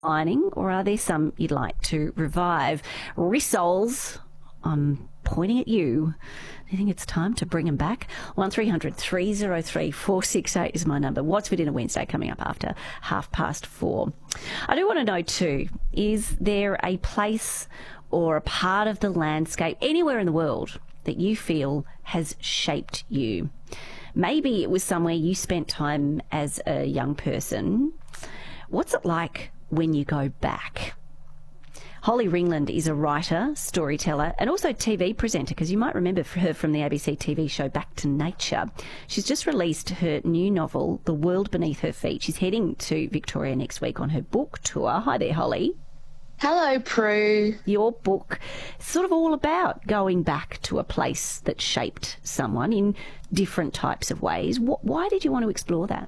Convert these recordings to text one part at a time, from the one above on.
declining, or are there some you'd like to revive? Rissoles, I'm pointing at you. Do you think it's time to bring them back? 1300 303 468 is my number. What's for Dinner Wednesday coming up after 4:30. I do want to know too, is there a place or a part of the landscape anywhere in the world that you feel has shaped you? Maybe it was somewhere you spent time as a young person. What's it like when you go back? Holly Ringland is a writer, storyteller, and also TV presenter, because you might remember her from the ABC TV show Back to Nature. She's just released her new novel, The World Beneath Her Feet. She's heading to Victoria next week on her book tour. Hi there, Holly. Hello, Prue. Your book is sort of all about going back to a place that shaped someone in different types of ways. Why did you want to explore that?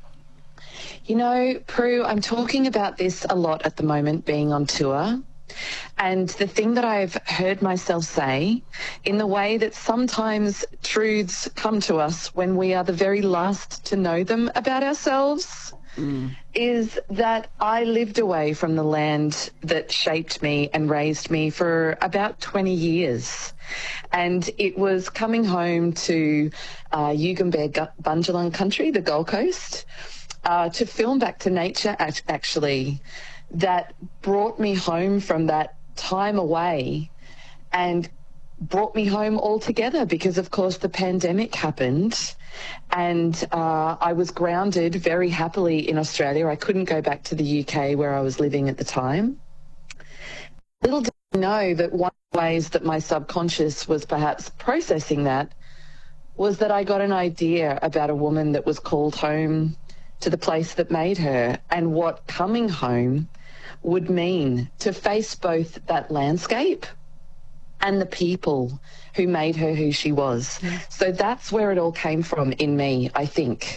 You know, Prue, I'm talking about this a lot at the moment, being on tour. And the thing that I've heard myself say, in the way that sometimes truths come to us when we are the very last to know them about ourselves, is that I lived away from the land that shaped me and raised me for about 20 years. And it was coming home to Yugambeh Bundjalung country, the Gold Coast, to film Back to Nature, actually, that brought me home from that time away and brought me home altogether, because, of course, the pandemic happened and I was grounded very happily in Australia. I couldn't go back to the UK where I was living at the time. Little did I know that one of the ways that my subconscious was perhaps processing that was that I got an idea about a woman that was called home to the place that made her, and what coming home would mean to face both that landscape and the people who made her who she was. So that's where it all came from in me, I think.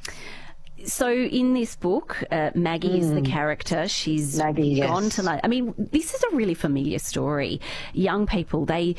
So in this book, Maggie is the character. She's gone to London. I mean, this is a really familiar story. Young people, they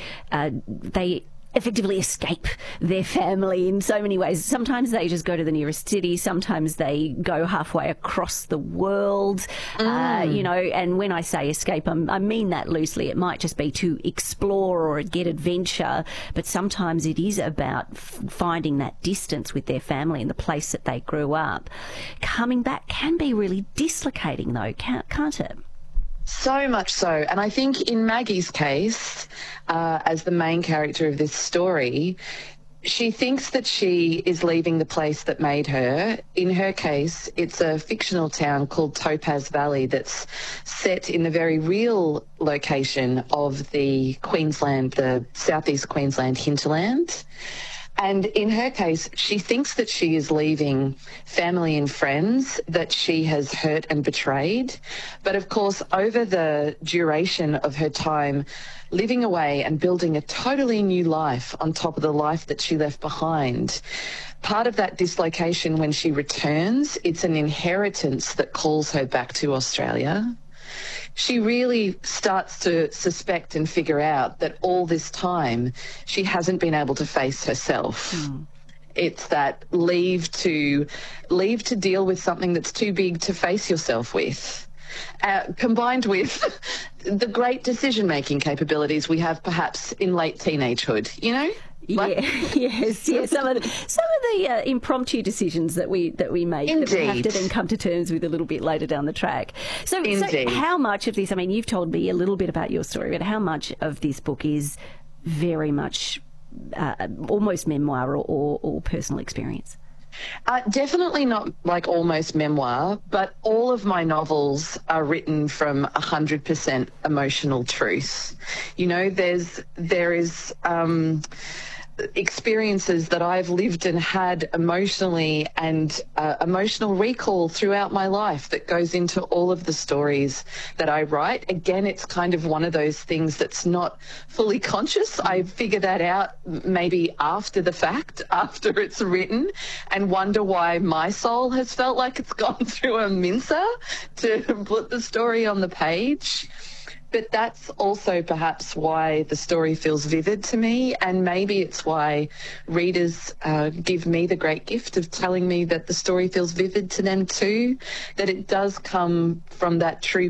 effectively escape their family in so many ways. Sometimes they just go to the nearest city. Sometimes they go halfway across the world, you know, and when I say escape, I mean that loosely. It might just be to explore or get adventure, but sometimes it is about finding that distance with their family and the place that they grew up. Coming back can be really dislocating though, can't it? So much so. And I think in Maggie's case, as the main character of this story, she thinks that she is leaving the place that made her. In her case, it's a fictional town called Topaz Valley that's set in the very real location of the southeast Queensland hinterland. And in her case, she thinks that she is leaving family and friends that she has hurt and betrayed. But of course, over the duration of her time living away and building a totally new life on top of the life that she left behind, part of that dislocation when she returns, it's an inheritance that calls her back to Australia. She really starts to suspect and figure out that all this time she hasn't been able to face herself. It's that leave to deal with something that's too big to face yourself with, combined with the great decision-making capabilities we have perhaps in late teenagehood, you know? Yes. Some of the impromptu decisions that we make, Indeed, that we have to then come to terms with a little bit later down the track. So how much of this, I mean, you've told me a little bit about your story, but how much of this book is very much almost memoir or personal experience? Definitely not like almost memoir, but all of my novels are written from 100% emotional truth. You know, there is experiences that I've lived and had emotionally, and emotional recall throughout my life that goes into all of the stories that I write. Again, it's kind of one of those things that's not fully conscious. I figure that out maybe after the fact, after it's written, and wonder why my soul has felt like it's gone through a mincer to put the story on the page. But that's also perhaps why the story feels vivid to me, and maybe it's why readers give me the great gift of telling me that the story feels vivid to them too, that it does come from that true